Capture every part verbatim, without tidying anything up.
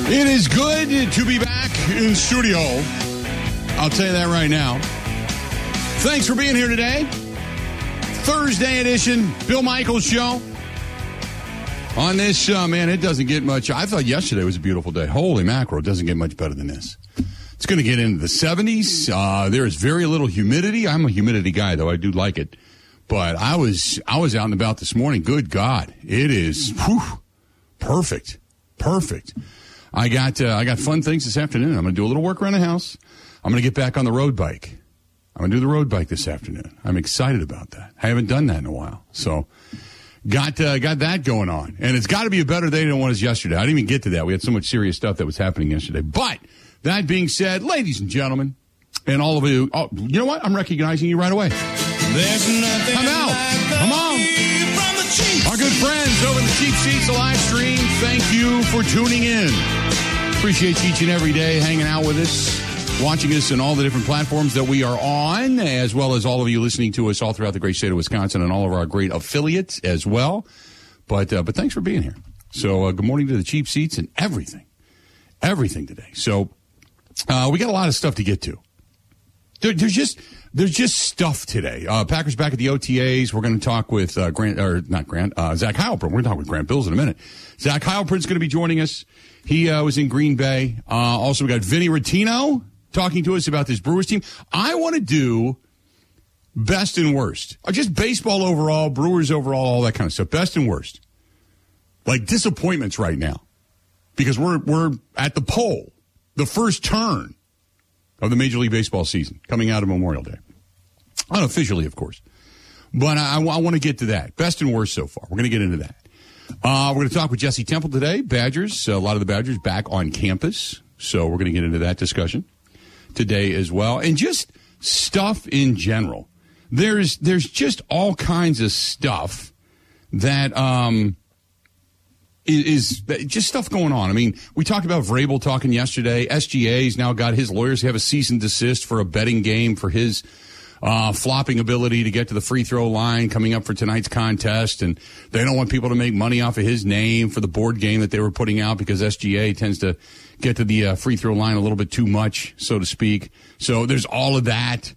It is good to be back in studio. I'll tell you that right now. Thanks for being here today. Thursday edition, Bill Michaels Show. On this, uh, man, it doesn't get much. I thought yesterday was a beautiful day. Holy mackerel, it doesn't get much better than this. It's going to get into the seventies. Uh, there is very little humidity. I'm a humidity guy, though. I do like it. But I was I was out and about this morning. Good God. It is whew, perfect. Perfect. I got uh, I got fun things this afternoon. I'm going to do a little work around the house. I'm going to get back on the road bike. I'm going to do the road bike this afternoon. I'm excited about that. I haven't done that in a while. So got uh, got that going on. And it's got to be a better day than it was yesterday. I didn't even get to that. We had so much serious stuff that was happening yesterday. But that being said, ladies and gentlemen, and all of you, oh, you know what? I'm recognizing you right away. There's nothing Come out. like Come on. from the Chiefs. Our good friends over in the Cheap Seats live stream, thank you for tuning in. Appreciate you each and every day hanging out with us, watching us on all the different platforms that we are on, as well as all of you listening to us all throughout the great state of Wisconsin and all of our great affiliates as well. But uh, but thanks for being here. So uh, good morning to the Cheap Seats and everything, everything today. So uh, we got a lot of stuff to get to. There, there's just there's just stuff today. Uh, Packers back at the O T As. We're going to talk with uh, Grant or not Grant uh, Zach Heilprin. We're going to talk with Grant Bills in a minute. Zach Heilprin's going to be joining us. He uh, was in Green Bay. Uh, also, we got Vinny Rottino talking to us about this Brewers team. I want to do best and worst, or just baseball overall, Brewers overall, all that kind of stuff. Best and worst, like disappointments right now, because we're we're at the pole, the first turn of the Major League Baseball season, coming out of Memorial Day. Unofficially, of course. But I, I want to get to that. Best and worst so far. We're going to get into that. Uh, we're going to talk with Jesse Temple today. Badgers, a lot of the Badgers back on campus. So we're going to get into that discussion today as well. And just stuff in general. There's there's just all kinds of stuff that um, is, is just stuff going on. I mean, we talked about Vrabel talking yesterday. S G A's now got his lawyers have a cease and desist for a betting game for his uh, flopping ability to get to the free throw line coming up for tonight's contest. And they don't want people to make money off of his name for the board game that they were putting out because S G A tends to get to the uh, free throw line a little bit too much, so to speak. So there's all of that.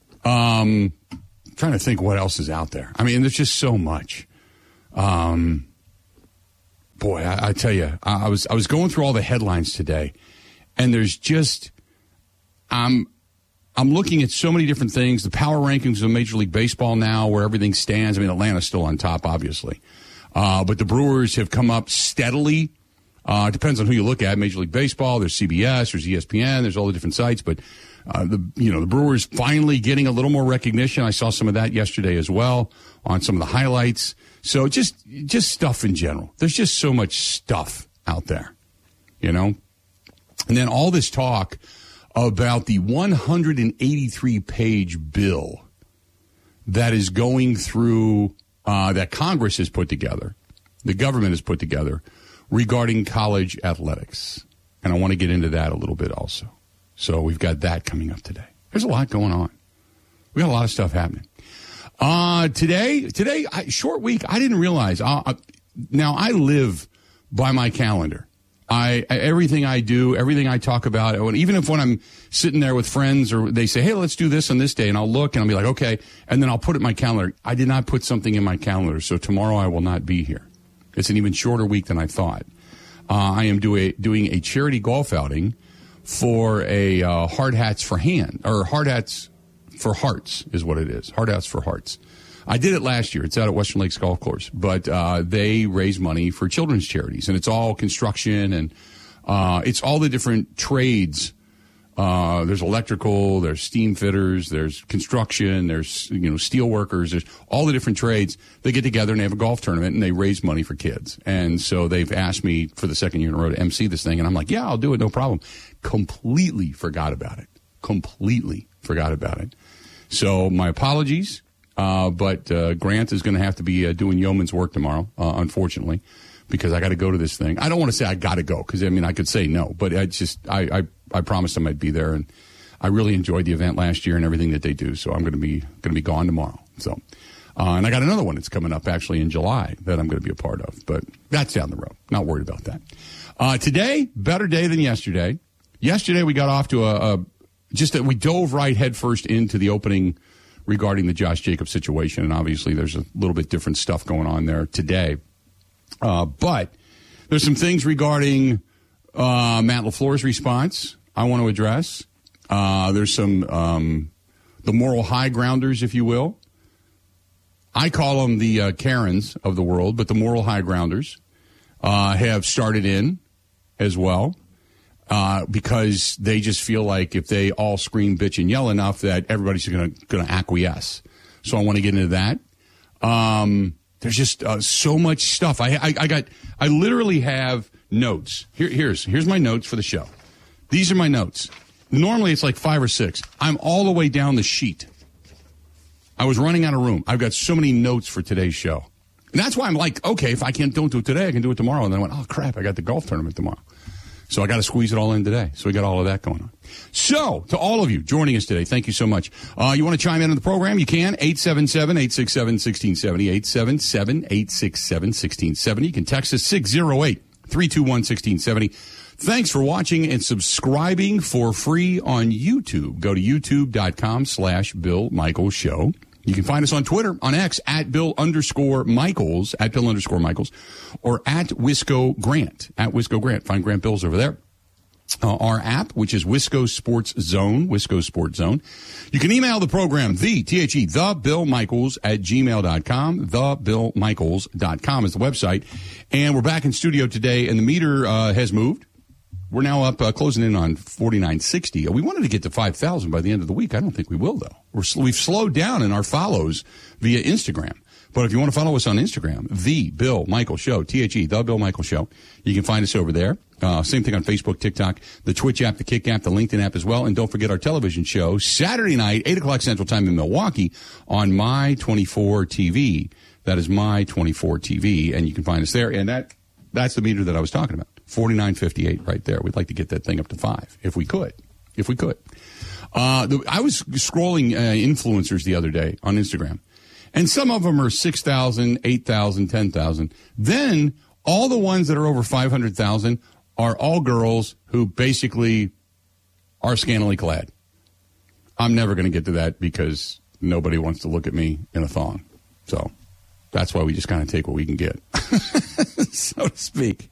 Um, I'm trying to think what else is out there. I mean, there's just so much. Um, boy, I, I tell you, I, I was I was going through all the headlines today, and there's just I'm I'm looking at so many different things. The power rankings of Major League Baseball now, where everything stands. I mean, Atlanta's still on top, obviously, uh, but the Brewers have come up steadily. Uh, it depends on who you look at. Major League Baseball, there's C B S, there's E S P N, there's all the different sites. But uh, the you know the Brewers finally getting a little more recognition. I saw some of that yesterday as well on some of the highlights. So just just stuff in general. There's just so much stuff out there, you know. And then all this talk about the one hundred eighty-three page bill that is going through uh, that Congress has put together, the government has put together, regarding college athletics. And I want to get into that a little bit also. So we've got that coming up today. There's a lot going on. We got a lot of stuff happening. Uh, today, today, I, short week, I didn't realize. Uh, uh, now, I live by my calendar. I, I everything I do, everything I talk about, even if when I'm sitting there with friends or they say, hey, let's do this on this day, and I'll look and I'll be like, okay, and then I'll put it in my calendar. I did not put something in my calendar, so tomorrow I will not be here. It's an even shorter week than I thought. Uh, I am do a, doing a charity golf outing for a uh, Hard Hats for Hand, or Hard Hats for Hearts is what it is. Hard Hats for Hearts. I did it last year. It's out at Western Lakes Golf Course. But uh, they raise money for children's charities, and it's all construction, and uh, it's all the different trades. Uh, there's electrical, there's steam fitters, there's construction, there's, you know, steel workers, there's all the different trades. They get together and they have a golf tournament and they raise money for kids. And so they've asked me for the second year in a row to emcee this thing. And I'm like, yeah, I'll do it. No problem. Completely forgot about it. Completely forgot about it. So my apologies. Uh, but, uh, Grant is going to have to be uh, doing yeoman's work tomorrow, uh, unfortunately, because I got to go to this thing. I don't want to say I got to go because, I mean, I could say no, but I just, I, I, I promised him I'd be there, and I really enjoyed the event last year and everything that they do. So I'm going to be, going to be gone tomorrow. So, Uh, and I got another one that's coming up actually in July that I'm going to be a part of. But that's down the road. Not worried about that. Uh, today, better day than yesterday. Yesterday we got off to a, a just that we dove right headfirst into the opening regarding the Josh Jacobs situation. And obviously there's a little bit different stuff going on there today. Uh, but there's some things regarding uh, Matt LaFleur's response I want to address. Uh, there's some, um, the moral high grounders, if you will. I call them the uh, Karens of the world, but the moral high grounders uh, have started in as well uh, because they just feel like if they all scream, bitch, and yell enough that everybody's going to going to acquiesce. So I want to get into that. Um, there's just uh, so much stuff. I, I I got I literally have notes. Here here's here's my notes for the show. These are my notes. Normally it's like five or six. I'm all the way down the sheet. I was running out of room. I've got so many notes for today's show. And that's why I'm like, okay, if I can't don't do it today, I can do it tomorrow. And then I went, oh, crap, I got the golf tournament tomorrow. So I got to squeeze it all in today. So we got all of that going on. So to all of you joining us today, thank you so much. Uh, you want to chime in on the program? You can. eight seven seven, eight six seven, one six seven zero. eight seven seven, eight six seven, one six seven zero. You can text us six oh eight, three two one, one six seven zero. Thanks for watching and subscribing for free on YouTube. Go to youtube.com slash Bill Michaels Show. You can find us on Twitter, on X, at Bill underscore Michaels, at Bill underscore Michaels, or at Wisco Grant, at Wisco Grant. Find Grant Bills over there. Uh, our app, which is Wisco Sports Zone, Wisco Sports Zone. You can email the program, the, T H E, the Bill Michaels at gmail dot com. the bill michaels dot com is the website. And we're back in studio today, and the meter uh, has moved. We're now up, uh, closing in on forty-nine sixty. We wanted to get to five thousand by the end of the week. I don't think we will, though. We're, we've slowed down in our follows via Instagram. But if you want to follow us on Instagram, The Bill Michaels Show, T H E, The Bill Michaels Show, you can find us over there. Uh, same thing on Facebook, TikTok, the Twitch app, the Kick app, the LinkedIn app as well. And don't forget our television show, Saturday night, eight o'clock Central Time in Milwaukee on My twenty-four T V. That is My twenty-four T V, and you can find us there. And that that's the meter that I was talking about. forty-nine fifty-eight right there. We'd like to get that thing up to five, if we could. If we could. Uh, the, I was scrolling uh, influencers the other day on Instagram, and some of them are six thousand, eight thousand, ten thousand. Then all the ones that are over five hundred thousand are all girls who basically are scantily clad. I'm never going to get to that because nobody wants to look at me in a thong. So that's why we just kind of take what we can get, so to speak.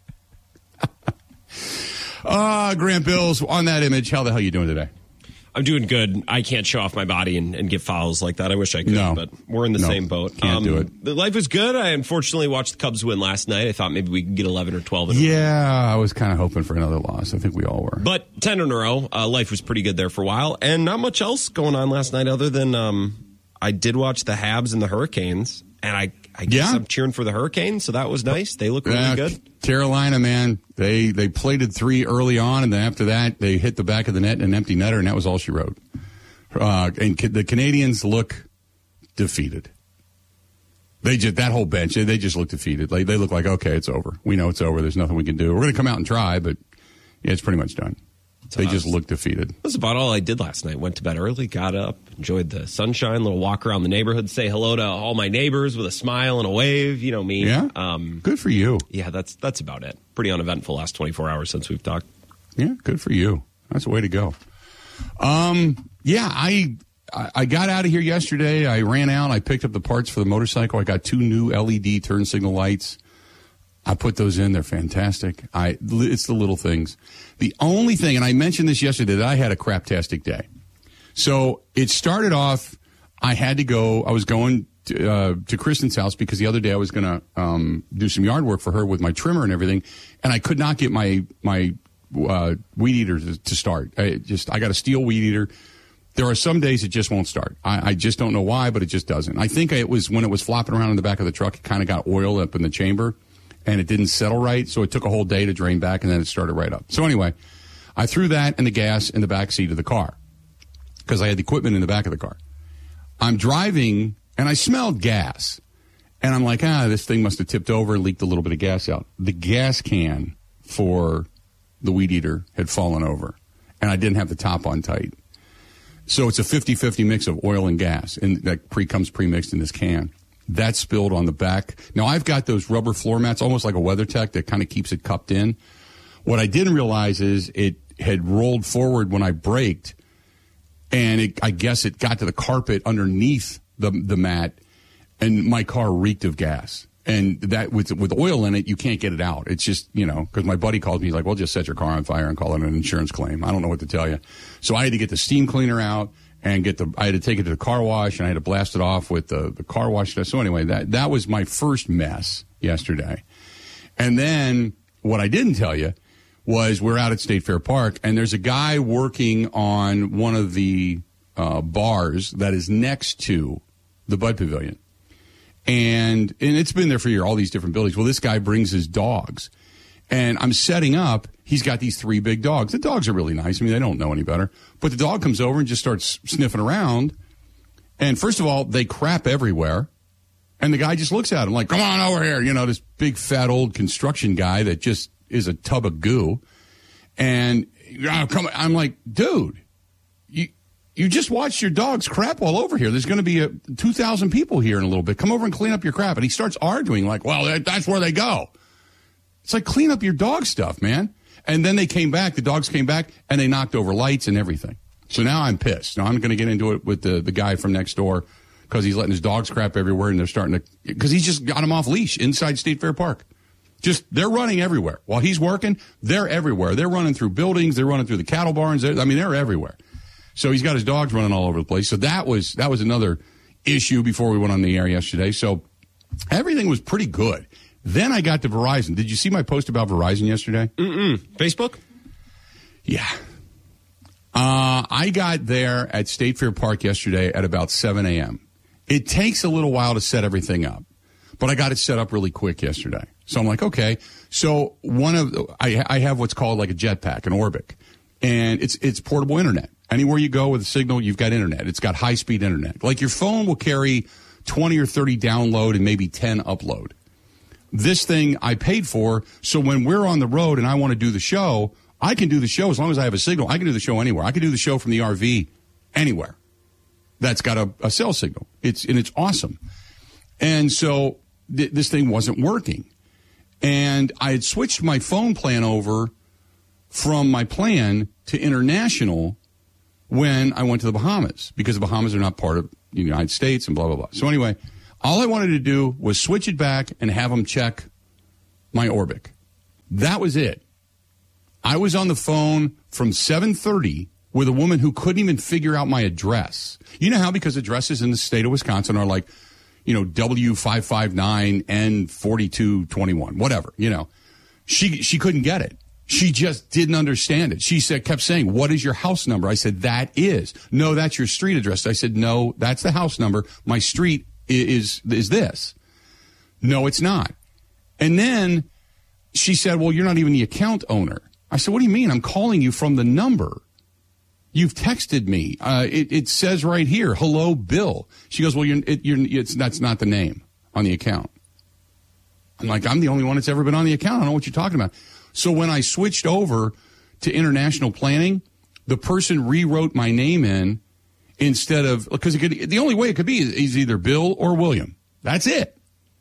uh, Grant Bills, on that image, how the hell are you doing today? I'm doing good. I can't show off my body and, and get fouls like that. I wish I could, no. but we're in the no, same boat. Can't um, do it. The life was good. I unfortunately watched the Cubs win last night. I thought maybe we could get eleven or twelve in a Yeah, row. I was kind of hoping for another loss. I think we all were. But ten in a row. Uh, life was pretty good there for a while. And not much else going on last night other than um, I did watch the Habs and the Hurricanes. And I, I guess yeah. I'm cheering for the Hurricanes, so that was nice. They look really uh, good. Carolina, man, they they plated three early on, and then after that, they hit the back of the net in an empty netter, and that was all she wrote. Uh, and the Canadians look defeated. They just that whole bench, they just look defeated. Like they look like, okay, it's over. We know it's over. There's nothing we can do. We're going to come out and try, but yeah, it's pretty much done. So they just look defeated. That's about all I did last night. Went to bed early, got up, enjoyed the sunshine, little walk around the neighborhood, say hello to all my neighbors with a smile and a wave. You know me. Yeah. Um, good for you. Yeah, that's that's about it. Pretty uneventful last twenty-four hours since we've talked. Yeah, good for you. That's the way to go. Um, yeah, I I got out of here yesterday. I ran out. I picked up the parts for the motorcycle. I got two new L E D turn signal lights. I put those in. They're fantastic. I It's the little things. The only thing, and I mentioned this yesterday, that I had a craptastic day. So it started off, I had to go, I was going to, uh, to Kristen's house because the other day I was going to um, do some yard work for her with my trimmer and everything, and I could not get my my uh, weed eater to, to start. I just I got a steel weed eater. There are some days it just won't start. I, I just don't know why, but it just doesn't. I think it was when it was flopping around in the back of the truck, it kind of got oil up in the chamber. And it didn't settle right, so it took a whole day to drain back, and then it started right up. So anyway, I threw that and the gas in the back seat of the car because I had the equipment in the back of the car. I'm driving, and I smelled gas. And I'm like, ah, this thing must have tipped over and leaked a little bit of gas out. The gas can for the weed eater had fallen over, and I didn't have the top on tight. So it's a fifty-fifty mix of oil and gas, and that pre comes pre-mixed in this can. that spilled on the back. Now, I've got those rubber floor mats, almost like a WeatherTech, that kind of keeps it cupped in. What I didn't realize is it had rolled forward when I braked, and it, I guess it got to the carpet underneath the the mat, and my car reeked of gas. And that with with oil in it, you can't get it out. It's just, you know, because my buddy called me, he's like, well, just set your car on fire and call it an insurance claim. I don't know what to tell you. So I had to get the steam cleaner out and get the, I had to take it to the car wash, and I had to blast it off with the, the car wash. So anyway, that, that was my first mess yesterday. And then what I didn't tell you was we're out at State Fair Park, and there's a guy working on one of the uh, bars that is next to the Bud Pavilion. And and it's been there for a year, all these different buildings. Well, this guy brings his dogs. And I'm setting up. He's got these three big dogs. The dogs are really nice. I mean, they don't know any better. But the dog comes over and just starts sniffing around. And first of all, they crap everywhere. And the guy just looks at him like, come on over here. You know, this big, fat, old construction guy that just is a tub of goo. And oh, come, I'm like, dude, you... You just watched your dogs crap all over here. There's going to be a, two thousand people here in a little bit. Come over and clean up your crap. And he starts arguing like, well, that, that's where they go. It's like, clean up your dog stuff, man. And then they came back. The dogs came back, and they knocked over lights and everything. So now I'm pissed. Now I'm going to get into it with the, the guy from next door because he's letting his dogs crap everywhere, and they're starting to – because he's just got them off leash inside State Fair Park. Just they're running everywhere. While he's working, they're everywhere. They're running through buildings. They're running through the cattle barns. They're, I mean, they're everywhere. So he's got his dogs running all over the place. So that was that was another issue before we went on the air yesterday. So everything was pretty good. Then I got to Verizon. Did you see my post about Verizon yesterday? Mm-mm. Facebook? Yeah. Uh, I got there at State Fair Park yesterday at about seven a.m. It takes a little while to set everything up, but I got it set up really quick yesterday. So I'm like, okay. So one of the, I, I have what's called like a jetpack, an Orbic, and it's it's portable internet. Anywhere you go with a signal, you've got internet. It's got high-speed internet. Like your phone will carry twenty or thirty download and maybe ten upload. This thing I paid for, so when we're on the road and I want to do the show, I can do the show as long as I have a signal. I can do the show anywhere. I can do the show from the R V anywhere that's got a, a cell signal. It's and it's awesome. And so th- this thing wasn't working. And I had switched my phone plan over from my plan to international when I went to the Bahamas, because the Bahamas are not part of the United States and blah, blah, blah. So anyway, all I wanted to do was switch it back and have them check my Orbic. That was it. I was on the phone from seven thirty with a woman who couldn't even figure out my address. You know how, because addresses in the state of Wisconsin are like, you know, W five five nine N forty-two twenty-one, whatever, you know. She she couldn't get it. She just didn't understand it. She said, kept saying, what is your house number? I said, that is. No, that's your street address. I said, no, that's the house number. My street is, is this. No, it's not. And then she said, well, you're not even the account owner. I said, what do you mean? I'm calling you from the number. You've texted me. Uh, it, it says right here, hello, Bill. She goes, well, you're, it, you're, it's, that's not the name on the account. I'm like, I'm the only one that's ever been on the account. I don't know what you're talking about. So when I switched over to international planning, the person rewrote my name in instead of, because it could, the only way it could be is, is either Bill or William. That's it.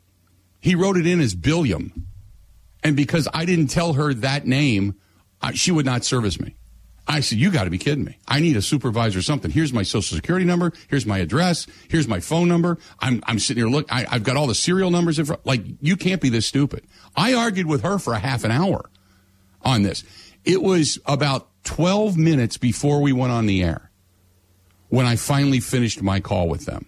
He wrote it in as Billiam. And because I didn't tell her that name, I, she would not service me. I said, you got to be kidding me. I need a supervisor or something. Here's my social security number. Here's my address. Here's my phone number. I'm I'm sitting here, look, I, I've got all the serial numbers in front. Like, you can't be this stupid. I argued with her for a half an hour on this. It was about twelve minutes before we went on the air when I finally finished my call with them.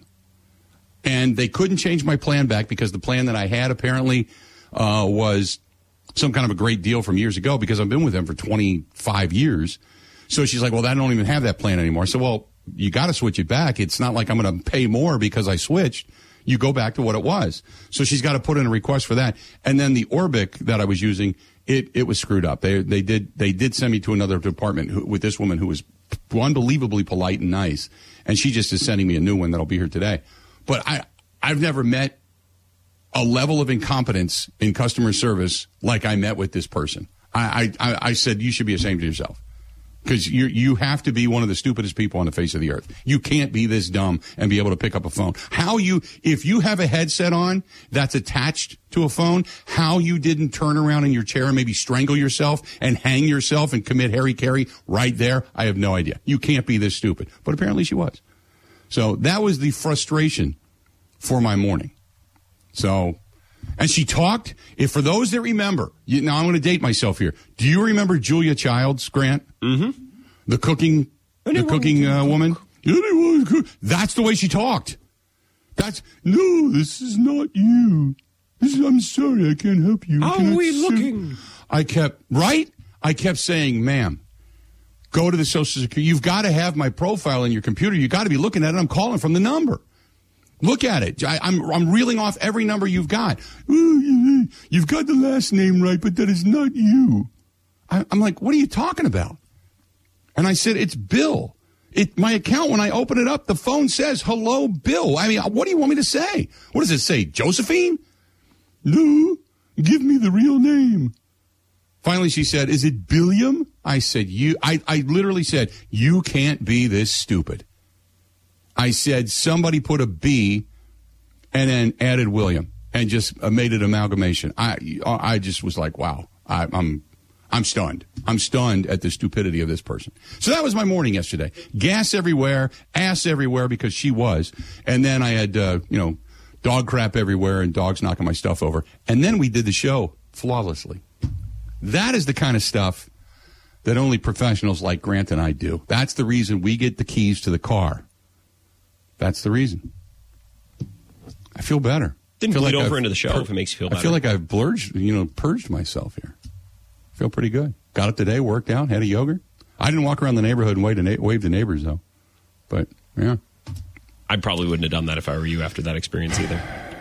And they couldn't change my plan back because the plan that I had apparently uh, was some kind of a great deal from years ago, because I've been with them for twenty-five years. So she's like, well, I don't even have that plan anymore. I said, well, you got to switch it back. It's not like I'm going to pay more because I switched. You go back to what it was. So she's got to put in a request for that. And then the Orbic that I was using, it, it was screwed up. They they did they did send me to another department who, with this woman who was unbelievably polite and nice. And she just is sending me a new one that'll be here today. But I, I've never met a level of incompetence in customer service like I met with this person. I, I, I said, you should be ashamed of yourself. Because you you have to be one of the stupidest people on the face of the earth. You can't be this dumb and be able to pick up a phone. How you, if you have a headset on that's attached to a phone, how you didn't turn around in your chair and maybe strangle yourself and hang yourself and commit Harry Carey right there, I have no idea. You can't be this stupid. But apparently she was. So that was the frustration for my morning. So, and she talked, if for those that remember, you, now I'm going to date myself here. Do you remember Julia Childs, Grant? Mm-hmm. The cooking, the cooking uh, woman? That's the way she talked. That's, no, this is not you. This is, I'm sorry, I can't help you. How are we looking? I kept, right? I kept saying, ma'am, go to the Social Security. You've got to have my profile in your computer. You've got to be looking at it. I'm calling from the number. Look at it. I, I'm I'm reeling off every number you've got. You've got the last name right, but that is not you. I, I'm like, what are you talking about? And I said, it's Bill. It my account, when I open it up, the phone says, hello, Bill. I mean, what do you want me to say? What does it say, Josephine? No, give me the real name. Finally, she said, is it Billiam? I said, you. I, I literally said, you can't be this stupid. I said, somebody put a B and then added William and just made an amalgamation. I I just was like, wow, I, I'm I'm stunned. I'm stunned at the stupidity of this person. So that was my morning yesterday. Gas everywhere, ass everywhere because she was. And then I had, uh, you know, dog crap everywhere and dogs knocking my stuff over. And then we did the show flawlessly. That is the kind of stuff that only professionals like Grant and I do. That's the reason we get the keys to the car. That's the reason. I feel better. Didn't feel bleed like over I've into the show pur- if it makes you feel better. I feel like I've blurged, you know, purged myself here. I feel pretty good. Got up today, worked out, had a yogurt. I didn't walk around the neighborhood and wave to, na- wave to neighbors, though. But, yeah. I probably wouldn't have done that if I were you after that experience either.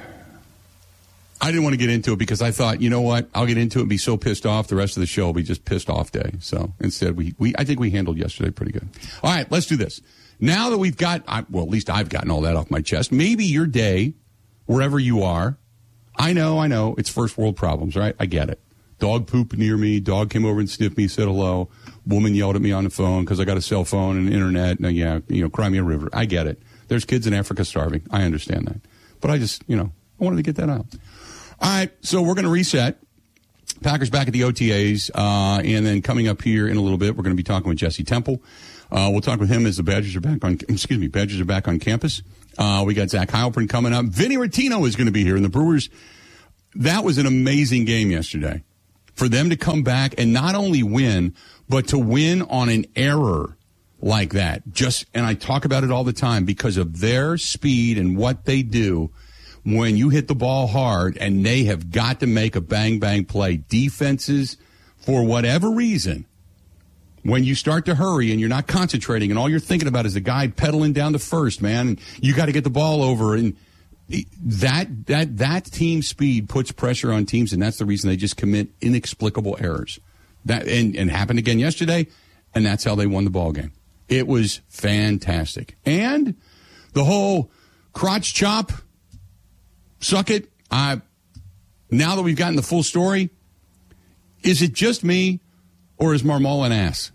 I didn't want to get into it because I thought, you know what, I'll get into it and be so pissed off the rest of the show will be just pissed off day. So instead, we, we I think we handled yesterday pretty good. All right, let's do this. Now that we've got, well, at least I've gotten all that off my chest, maybe your day, wherever you are, I know, I know, it's first world problems, right? I get it. Dog pooped near me, dog came over and sniffed me, said hello, woman yelled at me on the phone because I got a cell phone and internet, and yeah, you know, cry me a river. I get it. There's kids in Africa starving. I understand that. But I just, you know, I wanted to get that out. All right, so we're going to reset. Packers back at the O T As, uh, and then coming up here in a little bit, we're going to be talking with Jesse Temple. Uh, we'll talk with him as the Badgers are back on, excuse me, Badgers are back on campus. Uh, we got Zach Heilprin coming up. Vinny Rottino is going to be here. And the Brewers, that was an amazing game yesterday. For them to come back and not only win, but to win on an error like that. Just, and I talk about it all the time because of their speed and what they do when you hit the ball hard and they have got to make a bang, bang play. Defenses, for whatever reason, when you start to hurry and you're not concentrating and all you're thinking about is the guy pedaling down to first, man, and you got to get the ball over, and that that that team speed puts pressure on teams, and that's the reason they just commit inexplicable errors. That and, and happened again yesterday, and that's how they won the ball game. It was fantastic. And the whole crotch chop, suck it. I now that we've gotten the full story, is it just me or is Marmol an ass?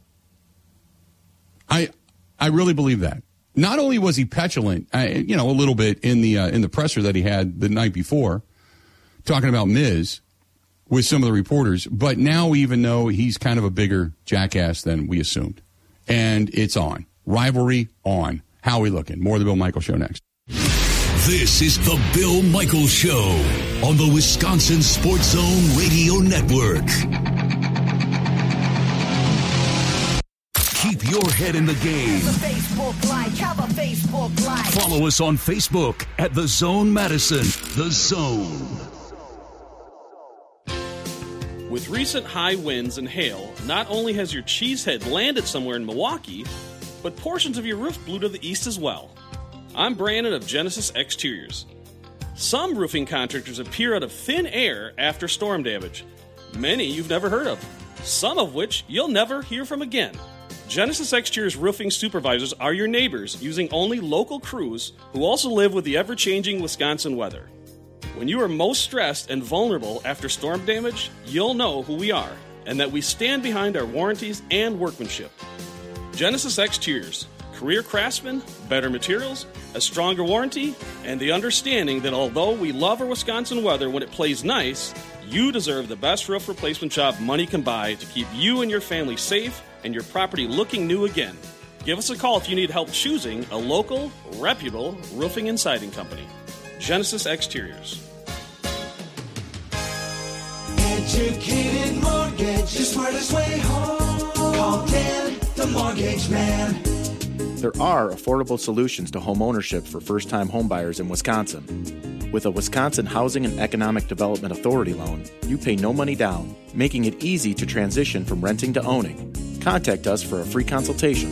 I I really believe that. Not only was he petulant, uh, you know, a little bit in the uh, in the presser that he had the night before, talking about Miz with some of the reporters, but now we even know he's kind of a bigger jackass than we assumed. And it's on. Rivalry on. How are we looking? More of the Bill Michaels Show next. This is the Bill Michaels Show on the Wisconsin Sports Zone Radio Network. Keep your head in the game. Have a Facebook like, have a Facebook like. Follow us on Facebook at The Zone Madison. The Zone. With recent high winds and hail, not only has your cheesehead landed somewhere in Milwaukee, but portions of your roof blew to the east as well. I'm Brandon of Genesis Exteriors. Some roofing contractors appear out of thin air after storm damage. Many you've never heard of, some of which you'll never hear from again. Genesis Exteriors roofing supervisors are your neighbors using only local crews who also live with the ever-changing Wisconsin weather. When you are most stressed and vulnerable after storm damage, you'll know who we are and that we stand behind our warranties and workmanship. Genesis Exteriors. Career craftsmen, better materials, a stronger warranty, and the understanding that although we love our Wisconsin weather when it plays nice, you deserve the best roof replacement job money can buy to keep you and your family safe and your property looking new again. Give us a call if you need help choosing a local, reputable roofing and siding company. Genesis Exteriors. Educated Mortgage, the smartest way home. Call Dan, the Mortgage Man. There are affordable solutions to home ownership for first-time homebuyers in Wisconsin. With a Wisconsin Housing and Economic Development Authority loan, you pay no money down, making it easy to transition from renting to owning. Contact us for a free consultation.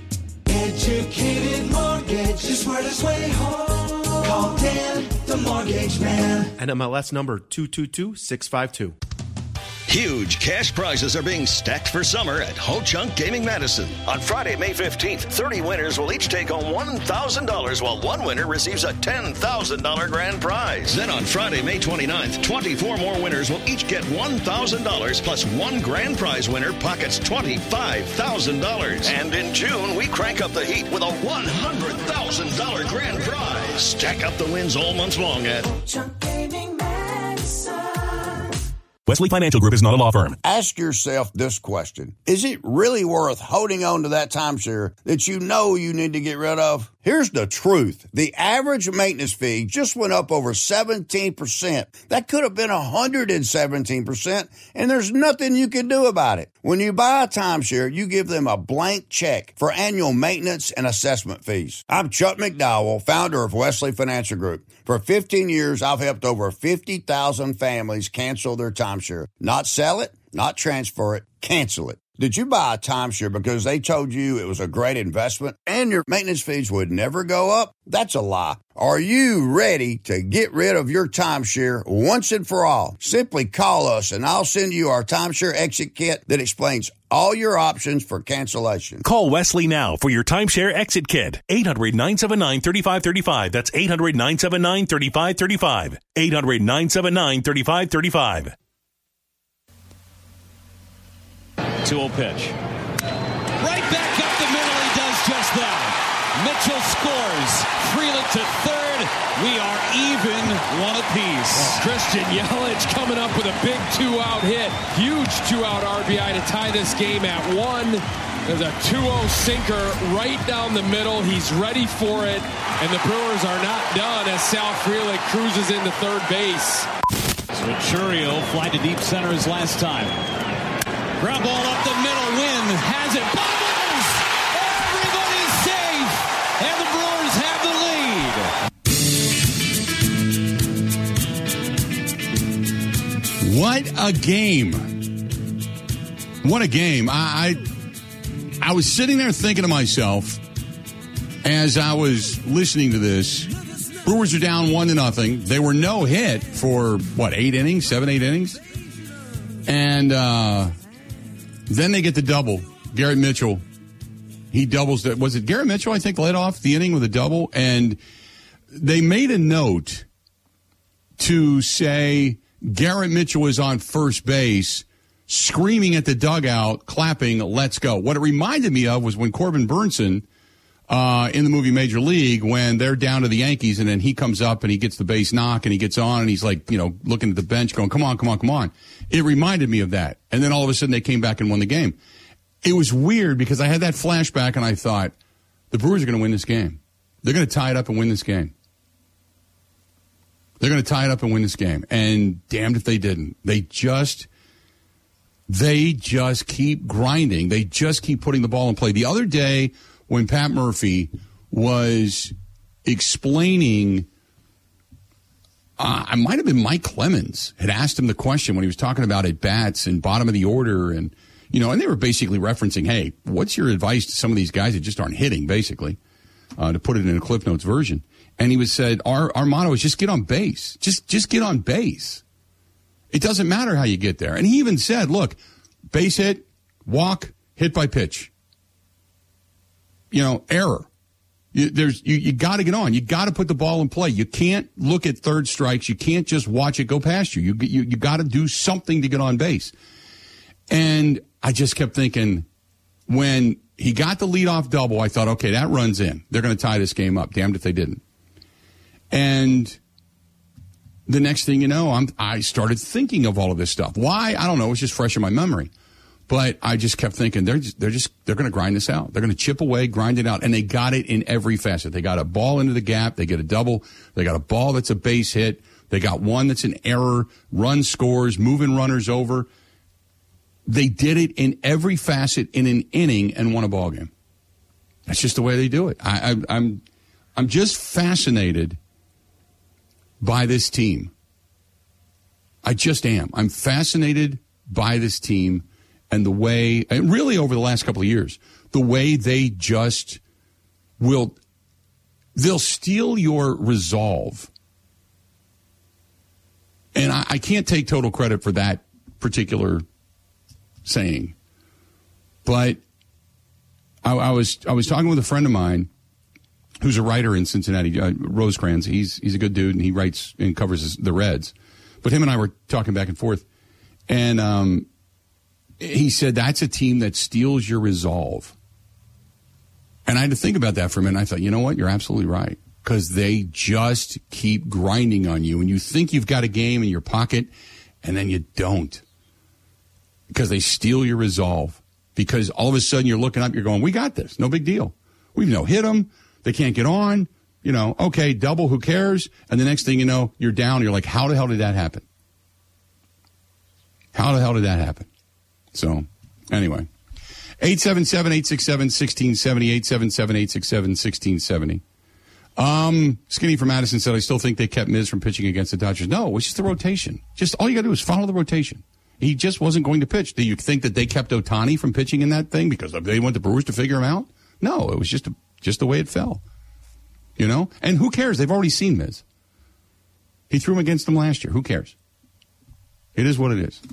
Educated Mortgage, the smartest way home. Call Dan, the Mortgage Man. N M L S number two two two six five two. Huge cash prizes are being stacked for summer at Ho Chunk Gaming Madison. On Friday, May fifteenth, thirty winners will each take home one thousand dollars while one winner receives a ten thousand dollars grand prize. Then on Friday, May twenty-ninth, twenty-four more winners will each get one thousand dollars plus one grand prize winner pockets twenty-five thousand dollars. And in June, we crank up the heat with a one hundred thousand dollars grand prize. Stack up the wins all month long at Ho Chunk Gaming Madison. Wesley Financial Group is not a law firm. Ask yourself this question. Is it really worth holding on to that timeshare that you know you need to get rid of? Here's the truth. The average maintenance fee just went up over seventeen percent. That could have been one hundred seventeen percent, and there's nothing you can do about it. When you buy a timeshare, you give them a blank check for annual maintenance and assessment fees. I'm Chuck McDowell, founder of Wesley Financial Group. For fifteen years, I've helped over fifty thousand families cancel their timeshare. Not sell it, not transfer it, cancel it. Did you buy a timeshare because they told you it was a great investment and your maintenance fees would never go up? That's a lie. Are you ready to get rid of your timeshare once and for all? Simply call us and I'll send you our timeshare exit kit that explains all your options for cancellation. Call Wesley now for your timeshare exit kit. eight hundred nine seven nine three five three five. That's eight hundred nine seven nine three five three five. eight hundred nine seven nine three five three five. two oh pitch. Right back up the middle, he does just that. Mitchell scores. Freeland to third. We are even one apiece. Christian Yelich coming up with a big two-out hit. Huge two-out R B I to tie this game at one. There's a two oh sinker right down the middle. He's ready for it. And the Brewers are not done as Sal Frelick cruises into third base. Venturio fly to deep center his last time. Ground ball up the middle. Wynn has it. Bubbles! Everybody's safe, and the Brewers have the lead. What a game. What a game. I, I I was sitting there thinking to myself as I was listening to this, Brewers are down one to nothing. They were no hit for, what, eight innings, seven, eight innings? And uh, then they get the double. Garrett Mitchell, he doubles. The, was it Garrett Mitchell, I think, led off the inning with a double? And they made a note to say Garrett Mitchell is on first base, screaming at the dugout, clapping, let's go. What it reminded me of was when Corbin Burnson, uh, in the movie Major League, when they're down to the Yankees, and then he comes up and he gets the base knock and he gets on and he's like, you know, looking at the bench going, come on, come on, come on. It reminded me of that. And then all of a sudden they came back and won the game. It was weird because I had that flashback and I thought, the Brewers are going to win this game. They're going to tie it up and win this game. They're going to tie it up and win this game. And damned if they didn't. They just, they just keep grinding. They just keep putting the ball in play. The other day when Pat Murphy was explaining, uh, I might have been Mike Clemens had asked him the question when he was talking about at bats and bottom of the order, and you know, and they were basically referencing, hey, what's your advice to some of these guys that just aren't hitting, basically, uh, to put it in a Cliff Notes version. And he was said, our our motto is just get on base. Just just get on base. It doesn't matter how you get there. And he even said, look, base hit, walk, hit by pitch. You know, error. You, there's you, you got to get on. You got to put the ball in play. You can't look at third strikes. You can't just watch it go past you. You you, you got to do something to get on base. And I just kept thinking, when he got the leadoff double, I thought, okay, that runs in. They're going to tie this game up. Damned if they didn't. And the next thing you know, I'm, I started thinking of all of this stuff. Why? I don't know. It was just fresh in my memory. But I just kept thinking, they're just, they're just, they're going to grind this out. They're going to chip away, grind it out. And they got it in every facet. They got a ball into the gap. They get a double. They got a ball that's a base hit. They got one that's an error, run scores, moving runners over. They did it in every facet in an inning and won a ball game. That's just the way they do it. I, I, I'm, I'm just fascinated by this team. I just am. I'm fascinated by this team and the way, and really over the last couple of years, the way they just will, they'll steal your resolve. And I, I can't take total credit for that particular saying. But I, I was I was talking with a friend of mine who's a writer in Cincinnati, uh, Rosecrans. He's he's a good dude, and he writes and covers his, the Reds. But him and I were talking back and forth, and um, he said that's a team that steals your resolve. And I had to think about that for a minute. I thought, you know what? You're absolutely right. Because they just keep grinding on you. And you think you've got a game in your pocket, and then you don't. Because they steal your resolve. Because all of a sudden you're looking up, you're going, we got this. No big deal. We've no hit them. They can't get on. You know, okay, double, who cares? And the next thing you know, you're down. You're like, how the hell did that happen? How the hell did that happen? So, anyway. eight seven seven, eight six seven, one six seven zero, eight seven seven, eight six seven, one six seven zero. Um, Skinny from Madison said, I still think they kept Miz from pitching against the Dodgers. No, it was just the rotation. Just all you got to do is follow the rotation. He just wasn't going to pitch. Do you think that they kept Ohtani from pitching in that thing because they went to Brewers to figure him out? No, it was just a, just the way it fell. You know? And who cares? They've already seen Miz. He threw him against them last year. Who cares? It is what it is.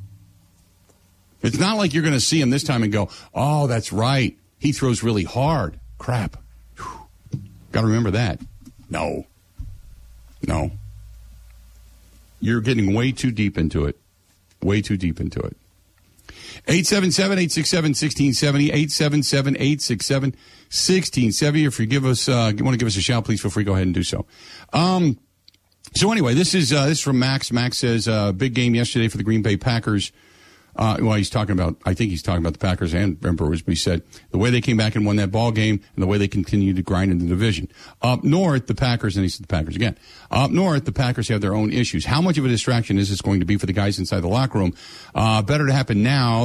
It's not like you're going to see him this time and go, oh, that's right. He throws really hard. Crap. Got to remember that. No. No. You're getting way too deep into it. Way too deep into it. eight seven seven, eight six seven, one six seven zero, eight seven seven, eight six seven, one six seven zero. If you give us, uh, want to give us a shout, please feel free to go ahead and do so. Um, so anyway, this is, uh, this is from Max. Max says, uh, big game yesterday for the Green Bay Packers. Uh, well, he's talking about, I think he's talking about the Packers and Brewers, but he said the way they came back and won that ball game and the way they continue to grind in the division. Up north, the Packers, and he said the Packers again. Up north, the Packers have their own issues. How much of a distraction is this going to be for the guys inside the locker room? Uh, better to happen now